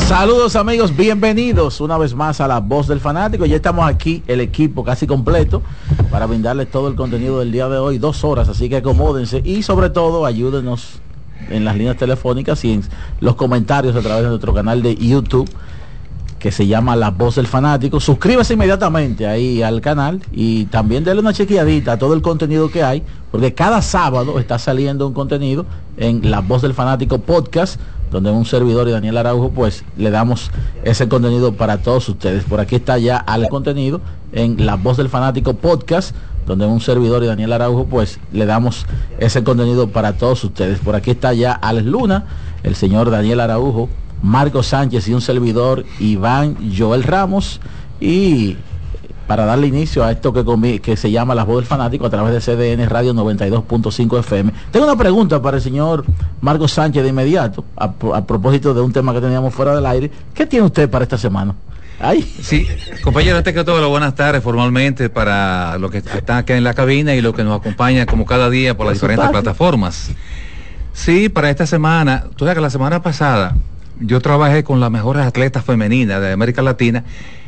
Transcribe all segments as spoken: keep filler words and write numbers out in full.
Saludos amigos, bienvenidos una vez más a La Voz del Fanático. Ya estamos aquí, el equipo casi completo, para brindarles todo el contenido del día de hoy, dos horas, así que acomódense y sobre todo ayúdenos en las líneas telefónicas y en los comentarios a través de nuestro canal de YouTube, que se llama La Voz del Fanático. Suscríbase inmediatamente ahí al canal y también denle una chequeadita a todo el contenido que hay, porque cada sábado está saliendo un contenido en La Voz del Fanático Podcast, donde un servidor y Daniel Araujo pues le damos ese contenido para todos ustedes. Por aquí está ya el contenido en La Voz del Fanático Podcast, donde un servidor y Daniel Araujo pues le damos ese contenido para todos ustedes. Por aquí está ya Alex Luna, el señor Daniel Araujo, Marco Sánchez y un servidor Iván Joel Ramos, y para darle inicio a esto que, que se llama La Voz del Fanático a través de C D N Radio noventa y dos punto cinco F M. Tengo una pregunta para el señor Marco Sánchez de inmediato, a, a propósito de un tema que teníamos fuera del aire. ¿Qué tiene usted para esta semana? Ay. Sí, compañero, antes que todo, buenas tardes formalmente para los que están acá en la cabina y los que nos acompañan como cada día por las diferentes tarde. plataformas. Sí, para esta semana, tú sabes que la semana pasada yo trabajé con las mejores atletas femeninas de América Latina.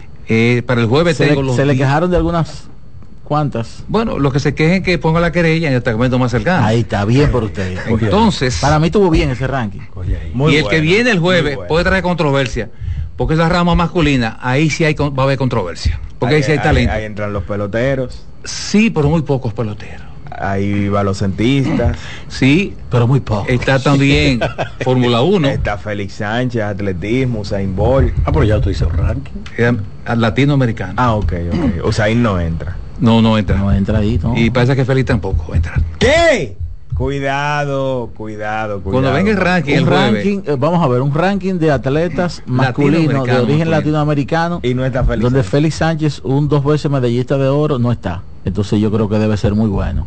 Eh, para el jueves se tengo le, los se le días. quejaron de algunas cuantas. Bueno, los que se quejen que ponga la querella en el segmento más cercano. Ahí está bien por usted. Entonces, para mí estuvo bien ese ranking. Muy y el bueno, que viene el jueves bueno. puede traer controversia, porque es la rama masculina, ahí sí hay, va a haber controversia, porque ahí, ahí sí hay, hay talento. Ahí entran los peloteros. Sí, pero muy pocos peloteros. Hay balocentistas. Sí, pero muy poco. Está también Fórmula uno. Está Félix Sánchez, atletismo, Usain Bolt. Ah, pero ya tú dices un ranking. Eh, latinoamericano. Ah, ok, ok. Usain no entra. No, no entra. No entra ahí, no. Y parece que Félix tampoco entra. ¿Qué? Cuidado, cuidado, cuidado. Cuando venga el ranking, un el ranking eh, vamos a ver, un ranking de atletas masculinos de origen latinoamericano. Y no está Félix donde Sánchez. Félix Sánchez, un dos veces medallista de oro, no está. Entonces yo creo que debe ser muy bueno.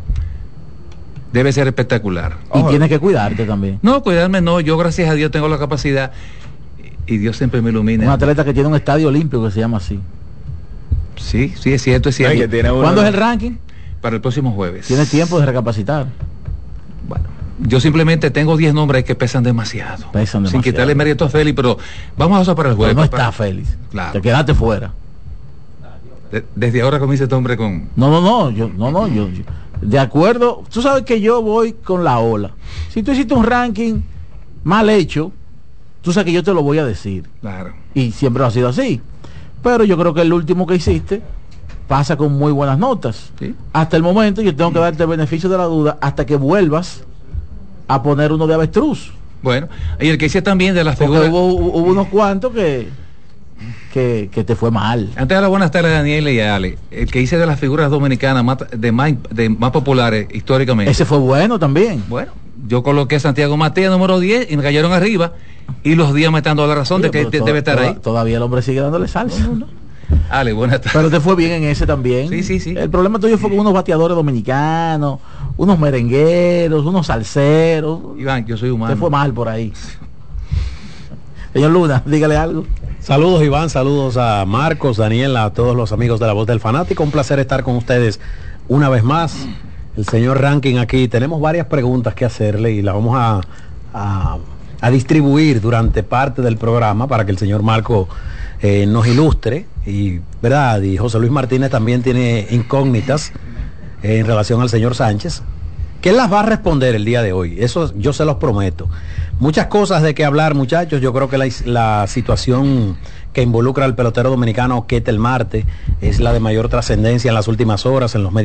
Debe ser espectacular. Y Ojo. tienes que cuidarte también. No, cuidarme no. Yo, gracias a Dios, tengo la capacidad y Dios siempre me ilumina. Un atleta que tiene un estadio olímpico que se llama así. Sí, sí, es cierto, es cierto. Ay, que tiene uno... ¿Cuándo es el ranking? Para el próximo jueves. Tienes tiempo de recapacitar. Bueno, yo simplemente tengo diez nombres que pesan demasiado. Pesan demasiado. Sin quitarle mérito a Félix, pero vamos a eso para el jueves. Pero no para... está Félix. Claro. Te quedaste fuera. De, desde ahora comienza este hombre con... No, no, no, yo, no, no, yo, yo, de acuerdo, tú sabes que yo voy con la ola. Si tú hiciste un ranking mal hecho, tú sabes que yo te lo voy a decir. Claro. Y siempre ha sido así. Pero yo creo que el último que hiciste pasa con muy buenas notas. ¿Sí? Hasta el momento yo tengo que darte el beneficio de la duda hasta que vuelvas a poner uno de avestruz. Bueno, y el que hice también de las Porque figuras... hubo, hubo unos cuantos que... Que, que te fue mal. Antes de las buenas tardes, Daniel y Ale, el que hice de las figuras dominicanas más, de, más, de más populares históricamente. Ese fue bueno también. Bueno, yo coloqué Santiago Matías número diez y me cayeron arriba, y los días me están dando la razón. Oye, de que de, to debe estar to ahí. Todavía el hombre sigue dándole salsa. No, no, no. Ale, buenas tardes. Pero te fue bien en ese también. Sí, sí, sí. El problema tuyo fue con unos bateadores dominicanos, unos merengueros, unos salseros. Iván, yo soy humano. Te fue mal por ahí. Señor Luna, dígale algo. Saludos, Iván, saludos a Marcos, Daniel, a todos los amigos de La Voz del Fanático. Un placer estar con ustedes una vez más. El señor Ranking aquí. Tenemos varias preguntas que hacerle y las vamos a, a, a distribuir durante parte del programa para que el señor Marco eh, nos ilustre. Y, ¿verdad? Y José Luis Martínez también tiene incógnitas eh, en relación al señor Sánchez, que él las va a responder el día de hoy. Eso yo se los prometo. Muchas cosas de qué hablar, muchachos. Yo creo que la, la situación que involucra al pelotero dominicano Ketel Marte es la de mayor trascendencia en las últimas horas en los medios